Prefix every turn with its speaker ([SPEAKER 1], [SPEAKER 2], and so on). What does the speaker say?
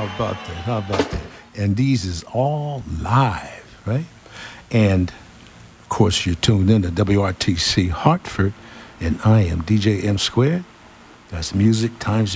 [SPEAKER 1] How about that? How about that? And these is all live, right? And of course, you're tuned in to WRTC Hartford, and I am DJ M Squared. That's music times